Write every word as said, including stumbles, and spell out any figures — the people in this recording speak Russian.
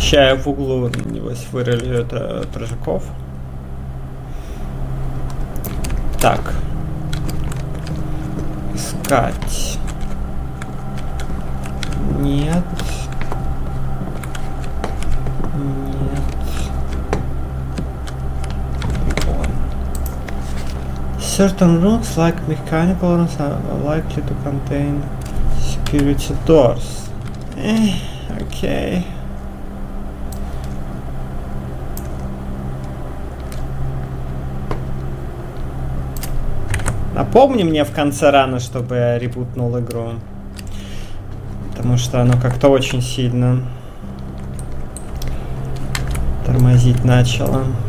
Ща в углу небось вырыли это прыжаков. Так. Искать. Нет. Нет. Вон. Certain rooms, like mechanical ones, are likely to contain security doors. Eh, окей. Напомни мне в конце рано, чтобы я ребутнул игру. Потому что оно как-то очень сильно тормозить начало.